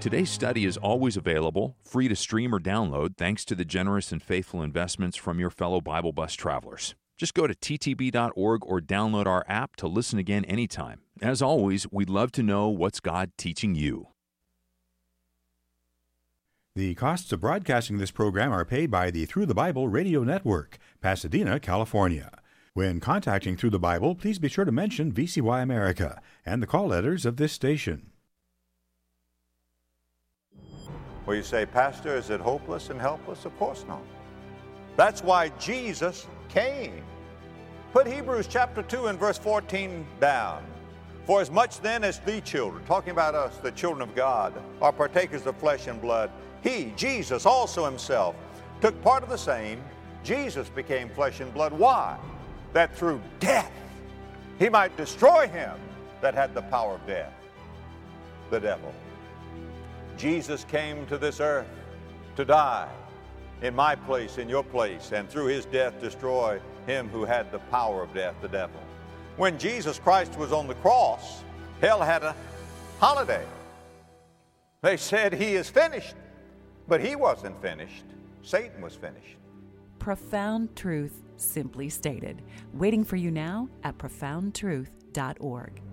Today's study is always available, free to stream or download, thanks to the generous and faithful investments from your fellow Bible Bus travelers. Just go to ttb.org or download our app to listen again anytime. As always, we'd love to know what's God teaching you. The costs of broadcasting this program are paid by the Through the Bible Radio Network, Pasadena, California. When contacting Through the Bible, please be sure to mention VCY America and the call letters of this station. Well, you say, Pastor, is it hopeless and helpless? Of course not. That's why Jesus came. Put Hebrews chapter 2 and verse 14 down. For as much then as the children, talking about us, the children of God, are partakers of flesh and blood, he, Jesus, also himself, took part of the same. Jesus became flesh and blood. Why? That through death he might destroy him that had the power of death, the devil. Jesus came to this earth to die in my place, in your place, and through his death destroy him who had the power of death, the devil. When Jesus Christ was on the cross, hell had a holiday. They said he is finished, but he wasn't finished. Satan was finished. Profound truth simply stated. Waiting for you now at profoundtruth.org.